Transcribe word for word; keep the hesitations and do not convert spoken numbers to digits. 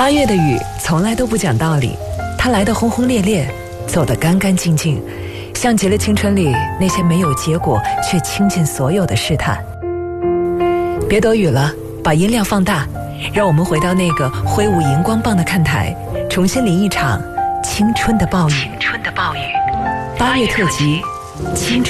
八月的雨从来都不讲道理，它来得轰轰烈烈，走得干干净净，像极了青春里那些没有结果却倾尽所有的试探。别躲雨了，把音量放大，让我们回到那个挥舞荧光棒的看台，重新淋一场青春的暴雨。青春的暴雨，八月特辑，青春。